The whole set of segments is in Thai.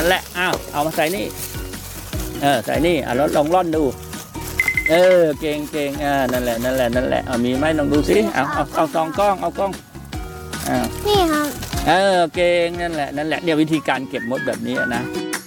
นแหละอ้าวเอามาใส่นี่ใส่นี่แล้วลองร่อนดูเก่งนั่นแหละมีไหมลองดูสิเอาซองกล้องเอากล้องนี่ครับเก่งนั่นแหละเนี่ยวิธีการเก็บมดแบบนี้นะ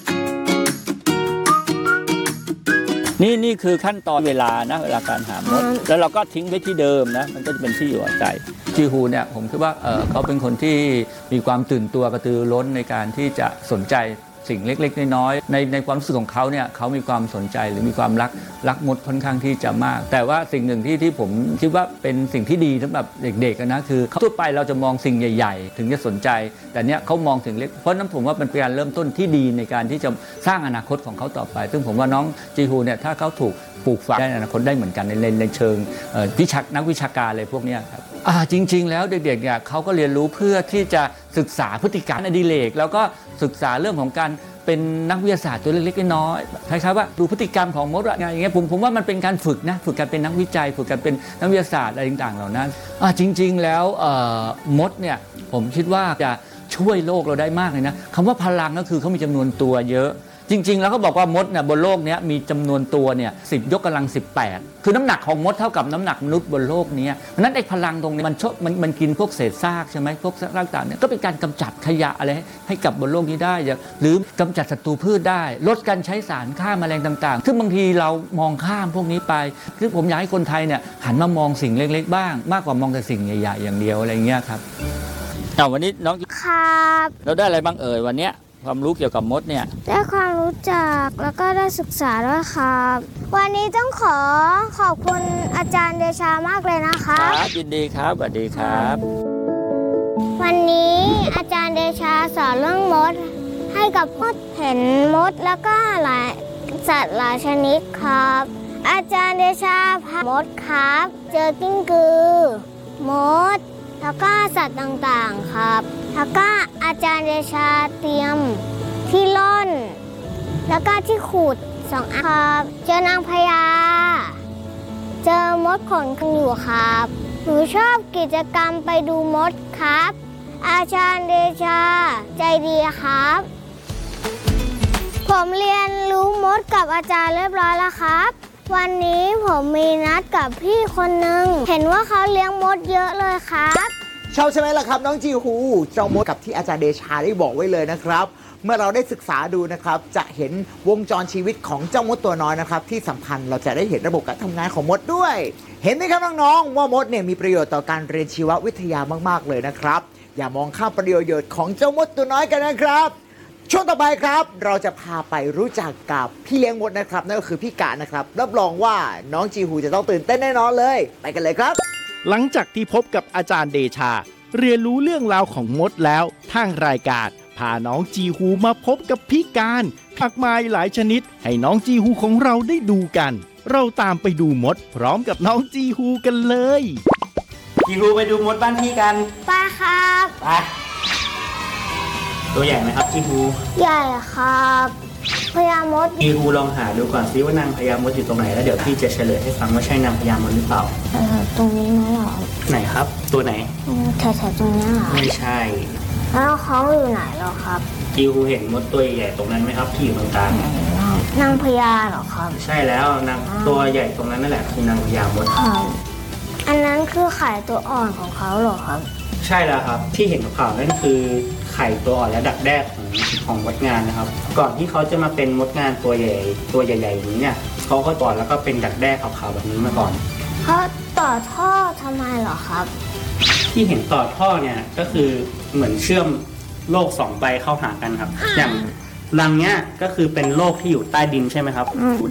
นี่คือขั้นตอนเวลาการหามดแล้วเราก็ทิ้งไว้ที่เดิมนะมันก็จะเป็นที่อยู่อาศัยจีฮูเนี่ยผมคิดว่าเขาเป็นคนที่มีความตื่นตัวกระตือร้นในการที่จะสนใจสิ่งเล็กๆน้อยๆในความรู้สึกของเขาเนี่ยเขามีความสนใจหรือมีความรักมดค่อนข้างที่จะมากแต่ว่าสิ่งหนึ่งที่ผมคิดว่าเป็นสิ่งที่ดีสำหรับเด็กๆนะคือทั่วไปเราจะมองสิ่งใหญ่ๆถึงจะสนใจแต่เนี้ยเขามองถึงเล็กเพราะนั้นผมว่าเป็นการเริ่มต้นที่ดีในการที่จะสร้างอนาคตของเขาต่อไปซึ่งผมว่าน้องจีฮูเนี่ยถ้าเขาถูกปลูกฝังได้อนาคตได้เหมือนกันในเชิงนักวิชาการอะไรพวกนี้ครับจริงๆแล้วเด็กๆเนี่ยเขาก็เรียนรู้เพื่อที่จะศึกษาพฤติกรรมอดิเรกแล้วก็ศึกษาเรื่องของการเป็นนักวิทยาศาสตร์ตัวเล็กๆน้อยๆคล้ายๆว่าดูพฤติกรรมของมดอะไรอย่างเงี้ยผมว่ามันเป็นการฝึกการเป็นนักวิจัยฝึกการเป็นนักวิทยาศาสตร์อะไรต่างๆเหล่านั้นจริงๆแล้วมดเนี่ยผมคิดว่าจะช่วยโลกเราได้มากเลยนะคำว่าพลังก็คือเขามีจำนวนตัวเยอะจริงๆแล้วเขาบอกว่ามดเนี่ยบนโลกนี้มีจำนวนตัวเนี่ย10 ยกกำลัง 18คือน้ำหนักของมดเท่ากับน้ำหนักมนุษย์บนโลกนี้เพราะนั้นไอ้พลังตรงนี้มันกินพวกเศษซากใช่ไหมพวกซากต่างเนี่ยก็เป็นการกำจัดขยะอะไรให้กับบนโลกนี้ได้หรือกำจัดศัตรูพืชได้ลดการใช้สารฆ่าแมลงต่างๆซึ่งบางทีเรามองข้ามพวกนี้ไปคือผมอยากให้คนไทยเนี่ยหันมามองสิ่งเล็กๆบ้างมากกว่ามองแต่สิ่งใหญ่ๆอย่างเดียวอะไรเงี้ยครับวันนี้น้องครับเราได้อะไรบ้างวันเนี้ยความรู้เกี่ยวกับมดเนี่ยได้ความรู้จักแล้วก็ได้ศึกษาด้วยครับวันนี้ต้องขอบคุณอาจารย์เดชามากเลยนะครับยินดีครับสวัสดีครับวันนี้อาจารย์เดชาสอนเรื่องมดให้กับพวกเห็นมดแล้วก็หลายสัตว์หลายชนิดครับอาจารย์เดชาพามดครับเจอกิ้งกือมดแล้วก็สัตว์ต่างๆครับแล้วก็อาจารย์เดชาเตรียมที่ล่อนแล้วก็ที่ขูด2 อันครับเจอนางพญาเจอมดขนกันอยู่ครับหนูชอบกิจกรรมไปดูมดครับอาจารย์เดชาใจดีครับผมเรียนรู้มดกับอาจารย์เรียบร้อยแล้วครับวันนี้ผมมีนัดกับพี่คนหนึ่งเห็นว่าเขาเลี้ยงมดเยอะเลยครับชอบใช่ไหมล่ะครับน้องจีฮูเจ้ามดกับที่อาจารย์เดชาได้บอกไว้เลยนะครับเมื่อเราได้ศึกษาดูนะครับจะเห็นวงจรชีวิตของเจ้ามดตัวน้อยนะครับที่สำคัญเราจะได้เห็นระบบการทำงานของมดด้วยเห็นไหมครับน้องๆว่ามดเนี่ยมีประโยชน์ต่อการเรียนชีววิทยามากๆเลยนะครับอย่ามองข้ามประโยชน์ของเจ้ามดตัวน้อยกันนะครับช่วงต่อไปครับเราจะพาไปรู้จักกับพี่เลี้ยงมดนะครับนั่นก็คือพี่กานะครับรับรองว่าน้องจีฮูจะต้องตื่นเต้นแน่นอนเลยไปกันเลยครับหลังจากที่พบกับอาจารย์เดชาเรียนรู้เรื่องราวของมดแล้วทางรายการพาน้องจีฮูมาพบกับพี่การมากมายหลายชนิดให้น้องจีฮูของเราได้ดูกันเราตามไปดูมดพร้อมกับน้องจีฮูกันเลยจีฮูไปดูมดบ้านพี่กันไปครับไปตัวใหญ่ไหมครับจีฮูใหญ่ครับพญามดจีฮูลองหาดูก่อนซิว่านางพญามดอยู่ตรงไหนแล้วเดี๋ยวพี่จะเฉลยให้ฟังว่าใช่นางพญามดหรือเปล่าตรงนี้ไหมหรอไหนครับตัวไหนแถวๆตรงนี้หรอไม่ใช่แล้วเขาอยู่ไหนหรอครับจีฮูเห็นมดตัวใหญ่ตรงนั้นไหมครับที่อยู่ตรงกลางนางพญาหรอครับใช่แล้วนางตัวใหญ่ตรงนั้นนั่นแหละคือนางพญามดอันนั้นคือไข่ตัวอ่อนของเขาหรอครับใช่แล้วครับที่เห็นข่าวนั่นคือไข่ตัวอ่อนและดักแด้ของมดงานนะครับก่อนที่เขาจะมาเป็นมดงานตัวใหญ่อย่างนี้เนี่ยเขาก็ต่อแล้วก็เป็นดักแด้ขาวๆแบบนี้มาก่อนเขาต่อท่อทำไมเหรอครับที่เห็นต่อท่อเนี่ยก็คือเหมือนเชื่อมโลก2 ใบเข้าหากันครับอย่างรังเนี้ยก็คือเป็นโลกที่อยู่ใต้ดินใช่ไหมครับ